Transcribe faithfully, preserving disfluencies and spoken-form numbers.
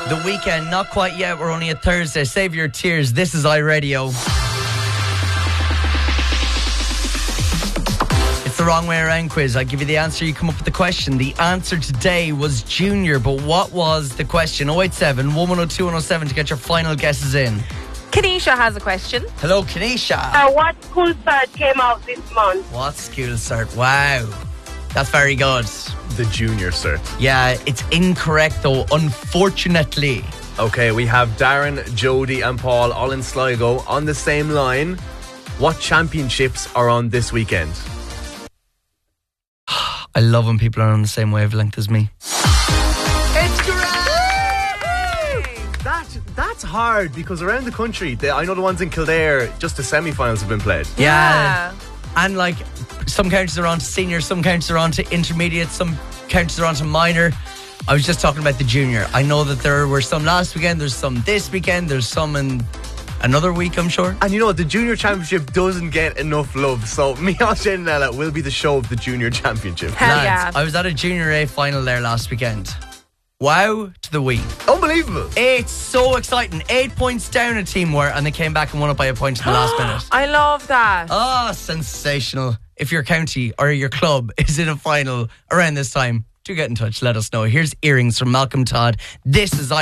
The weekend, not quite yet. We're only at Thursday. Save your tears. This is iRadio. It's the wrong way around quiz. I give you the answer, you come up with the question. The answer today was Junior, but what was the question? oh eight seven, one one oh two, one oh seven to get your final guesses in. Kanisha has a question. Hello, Kanisha. Uh, what school start came out this month? What school start? Wow. That's very good. The Junior cert. Yeah, it's incorrect though, unfortunately. Okay, we have Darren, Jody and Paul all in Sligo on the same line. What championships are on this weekend? I love when people are on the same wavelength as me. It's correct! That, that's hard because around the country, the, I know the ones in Kildare, just the semi-finals have been played. Yeah. And like, some counties are on to senior, some counties are on to intermediate, some counties are on to minor. I was just talking about the junior. I know that there were some last weekend, there's some this weekend, there's some in another week, I'm sure. And you know, the Junior Championship doesn't get enough love, so me and Shane and Ella will be the show of the Junior Championship. Hell Lads, yeah. I was at a Junior A final there last weekend. Wow to the we. Unbelievable. It's so exciting. Eight points down a team were, and they came back and won it by a point in the last minute. I love that. Oh, sensational. If your county or your club is in a final around this time, do get in touch. Let us know. Here's Earrings from Malcolm Todd. This is I